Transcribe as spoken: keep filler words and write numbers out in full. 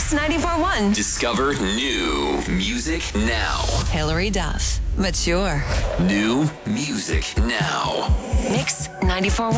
Mix ninety-four point one. Discover new music now. Hilary Duff. Mature. New music now. Mix ninety-four point one.